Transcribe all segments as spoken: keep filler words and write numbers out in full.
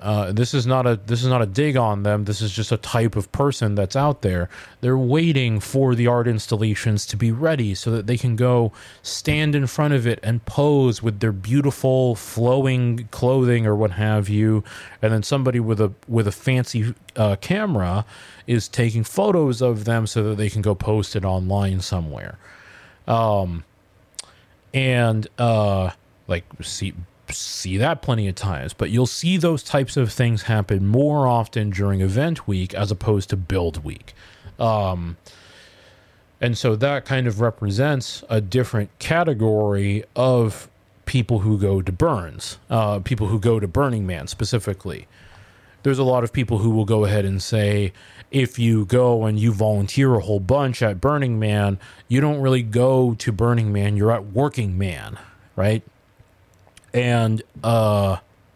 uh, this is not a this is not a dig on them. This is just a type of person that's out there. They're waiting for the art installations to be ready so that they can go stand in front of it and pose with their beautiful flowing clothing or what have you, and then somebody with a with a fancy uh, camera is taking photos of them so that they can go post it online somewhere. Um, and uh, like see. see that plenty of times, but you'll see those types of things happen more often during event week as opposed to build week. Um, and so that kind of represents a different category of people who go to Burns, uh, people who go to Burning Man specifically. There's a lot of people who will go ahead and say, if you go and you volunteer a whole bunch at Burning Man, you don't really go to Burning Man, you're at Working Man, right? And uh,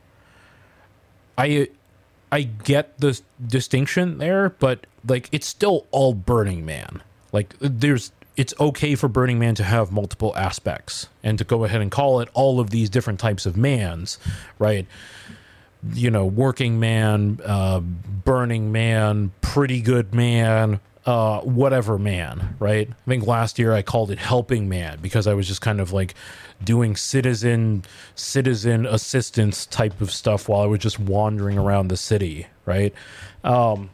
I I get the distinction there, but like it's still all Burning Man. Like there's it's okay for Burning Man to have multiple aspects and to go ahead and call it all of these different types of mans, right? You know, Working Man, uh, Burning Man, Pretty Good Man, uh, whatever man, right? I think last year I called it Helping Man because I was just kind of like doing citizen citizen assistance type of stuff while I was just wandering around the city, right? Um,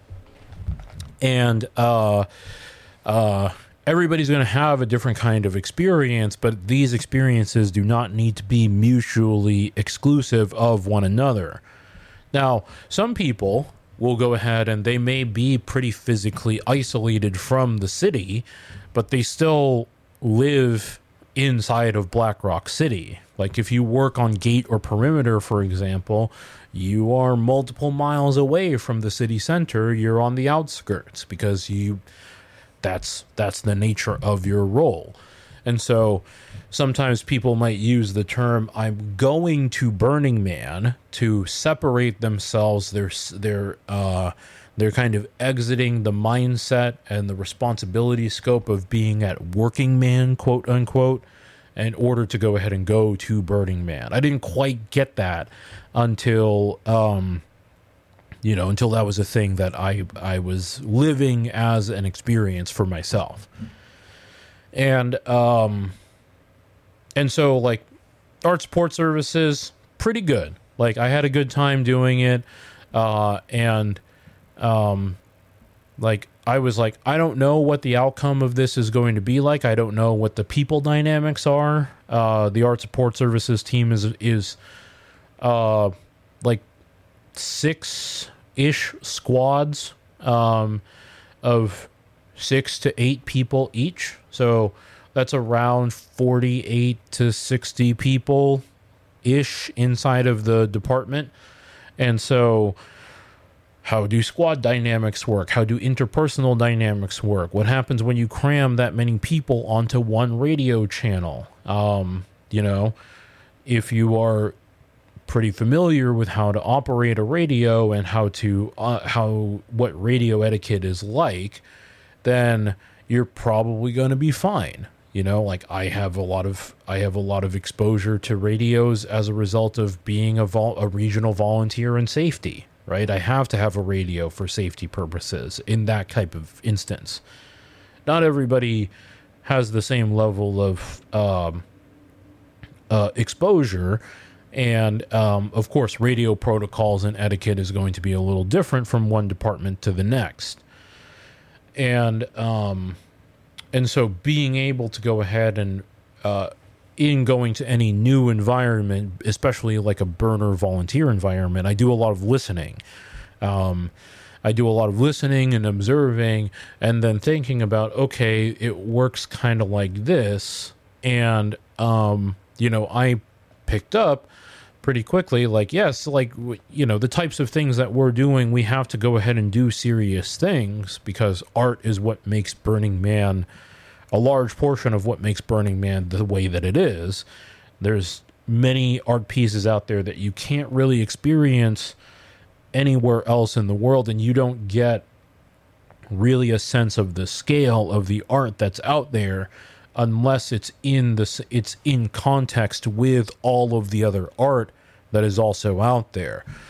and uh, uh, everybody's going to have a different kind of experience, but these experiences do not need to be mutually exclusive of one another. Now, some people will go ahead and they may be pretty physically isolated from the city, but they still live inside of Black Rock City. Like if you work on gate or perimeter, for example, you are multiple miles away from the city center. You're on the outskirts because you that's that's the nature of your role. And so sometimes people might use the term I'm going to Burning Man to separate themselves. They're they're uh they're kind of exiting the mindset and the responsibility scope of being at Working Man, quote unquote, in order to go ahead and go to Burning Man. I didn't quite get that until, um, you know, until that was a thing that I, I was living as an experience for myself. And, um, and so like art support services, pretty good. Like I had a good time doing it. Uh, and, Um, like I was like, I don't know what the outcome of this is going to be like. I don't know what the people dynamics are. Uh, the art support services team is, is, uh, like six ish squads, um, of six to eight people each. So that's around forty-eight to sixty people ish inside of the department. And so, how do squad dynamics work? How do interpersonal dynamics work? What happens when you cram that many people onto one radio channel? Um, you know, if you are pretty familiar with how to operate a radio and how to, uh, how, what radio etiquette is like, then you're probably going to be fine. You know, like I have a lot of, I have a lot of exposure to radios as a result of being a vol- a regional volunteer in safety. Right? I have to have a radio for safety purposes in that type of instance. Not everybody has the same level of um, uh, exposure. And, um, of course, radio protocols and etiquette is going to be a little different from one department to the next. And, um, and so being able to go ahead and uh, in going to any new environment, especially like a burner volunteer environment, I do a lot of listening. Um, I do a lot of listening and observing and then thinking about, okay, it works kind of like this. And, um, you know, I picked up pretty quickly, like, yes, like, you know, the types of things that we're doing, we have to go ahead and do serious things because art is what makes Burning Man a large portion of what makes Burning Man the way that it is. There's many art pieces out there that you can't really experience anywhere else in the world, and you don't get really a sense of the scale of the art that's out there unless it's in the it's in context with all of the other art that is also out there.